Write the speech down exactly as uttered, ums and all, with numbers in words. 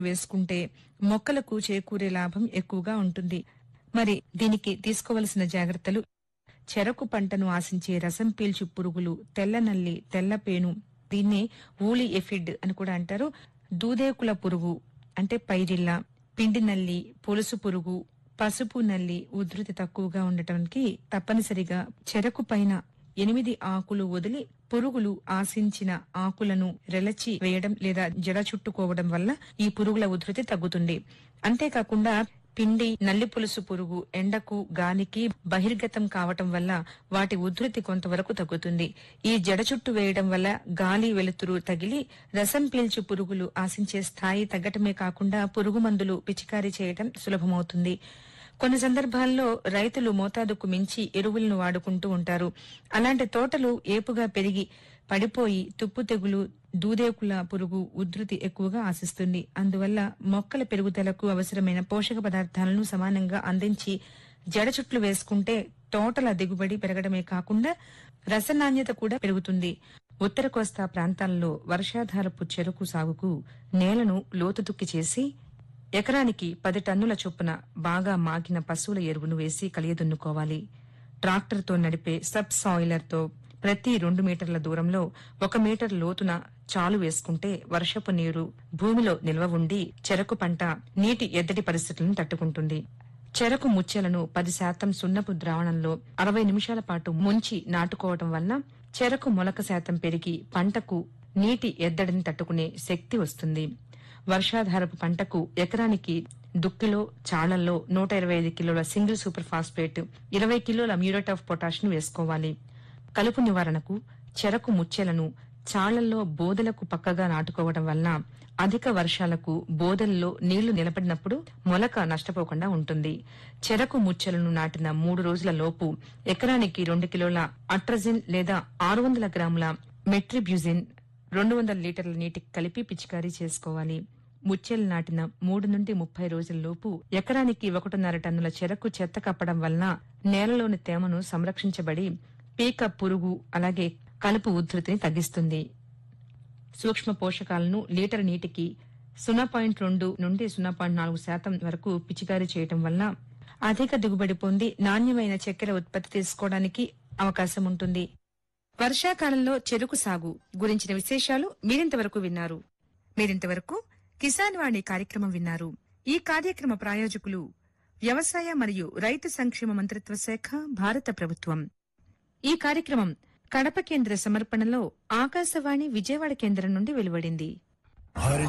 వేసుకుంటే మొక్కలకు చేకూరే లాభం ఎక్కువగా ఉంటుంది. మరి దీనికి తీసుకోవలసిన జాగ్రత్తలు: చెరకు పంటను ఆశించే రసం పీల్చు పురుగులు, తెల్లనల్లి, తెల్లపేను, దీన్నే ఊలి ఎఫిడ్ అని కూడా అంటారు, దూదేకుల పురుగు అంటే పైరిల్లా, పిండి నల్లి, పొలుసు పురుగు, పసుపు నల్లి ఉధృతి తక్కువగా ఉండటానికి తప్పనిసరిగా చెరకు పైన ఎనిమిది ఆకులు వదిలి పురుగులు ఆశించిన ఆకులను రెలచి వేయడం లేదా జడ చుట్టుకోవడం వల్ల ఈ పురుగుల ఉధృతి తగ్గుతుంది. అంతేకాకుండా పిండి నల్లి పులుసు పురుగు ఎండకు గాలికి బహిర్గతం కావటం వల్ల వాటి ఉధృతి కొంతవరకు తగ్గుతుంది. ఈ జడ చుట్టు వేయడం వల్ల గాలి వెలుతురు తగిలి రసం పీల్చు పురుగులు ఆశించే స్థాయి తగ్గటమే కాకుండా పురుగు మందులు పిచికారీ చేయడం సులభమవుతుంది. కొన్ని సందర్భాల్లో రైతులు మోతాదుకు మించి ఎరువులను వాడుకుంటూ ఉంటారు. అలాంటి తోటలు ఏపుగా పెరిగి పడిపోయి తుప్పు తెగులు, దూదేకుల పురుగు ఉధృతి ఎక్కువగా ఆశిస్తుంది. అందువల్ల మొక్కల పెరుగుదలకు అవసరమైన పోషక పదార్థాలను సమానంగా అందించి జడ చుట్లు వేసుకుంటే తోటల దిగుబడి పెరగడమే కాకుండా రసనాణ్యత కూడా పెరుగుతుంది. ఉత్తర కోస్తా ప్రాంతాల్లో వర్షాధారపు చెరకు సాగుకు నేలను లోతుదుక్కి చేసి ఎకరానికి పది టన్నుల చొప్పున బాగా మాగిన పశువుల ఎరువును వేసి కలియదున్నుకోవాలి. ట్రాక్టర్తో నడిపే సబ్ సాయిలర్తో ప్రతి రెండు మీటర్ల దూరంలో ఒక మీటర్ లోతున చాలు వేసుకుంటే వర్షపు నీరు భూమిలో నిల్వ ఉండి చెరకు పంట నీటి ఎద్దడి పరిస్థితులను తట్టుకుంటుంది. చెరకు ముచ్చెలను పది శాతం సున్నపు ద్రావణంలో అరవై నిమిషాల పాటు ముంచి నాటుకోవడం వల్ల చెరకు మొలక శాతం పెరిగి పంటకు నీటి ఎద్దడిని తట్టుకునే శక్తి వస్తుంది. వర్షాధారపు పంటకు ఎకరానికి దుక్కిలో, చాళ్లల్లో నూట ఇరవై ఐదు కిలోల సింగిల్ సూపర్ ఫాస్ఫేట్, ఇరవై కిలోల మ్యూరేట్ ఆఫ్ పొటాష్ ను వేసుకోవాలి. కలుపు నివారణకు చెరకు ముచ్చెలను చాళ్లల్లో బోదెలకు పక్కగా నాటుకోవడం వల్ల అధిక వర్షాలకు బోదెల్లో నీళ్లు నిలబడినప్పుడు మొలక నష్టపోకుండా ఉంటుంది. చెరకు ముచ్చెలను నాటిన మూడు రోజుల లోపు ఎకరానికి రెండు కిలోల అట్రజిన్ లేదా ఆరు వందల గ్రాముల మెట్రిబ్యూజిన్ రెండు వందల లీటర్ల నీటికి కలిపి పిచికారీ చేసుకోవాలి. ముచ్చెలు నాటిన మూడు నుండి ముప్పై రోజుల్లోపు ఎకరానికి ఒకటిన్నర టన్నుల చెరకు చెత్త కప్పడం వలన నేలలోని తేమను సంరక్షించబడి పీక పురుగు అలాగే కలుపు ఉధృతిని తగ్గిస్తుంది. సూక్ష్మ పోషకాలను లీటర్ నీటికి సున్నా పాయింట్ రెండు నుండి సున్నా పాయింట్ నాలుగు శాతం వరకు పిచికారీ చేయడం వల్ల అధిక దిగుబడి పొంది నాణ్యమైన చక్కెర ఉత్పత్తి తీసుకోవడానికి అవకాశం ఉంటుంది. వర్షాకాలంలో చెరుకు సాగు గురించిన విశేషాలు మీరింతవరకు విన్నారు. మీరింతవరకు కిసాన్ వాణి కార్యక్రమం విన్నారు. ఈ కార్యక్రమ ప్రాయోజకులు వ్యవసాయ మరియు రైతు సంక్షేమ మంత్రిత్వ శాఖ, భారత ప్రభుత్వం. ఈ కార్యక్రమం కడప కేంద్ర సమర్పణలో ఆకాశవాణి విజయవాడ కేంద్రం నుండి వెలువడింది.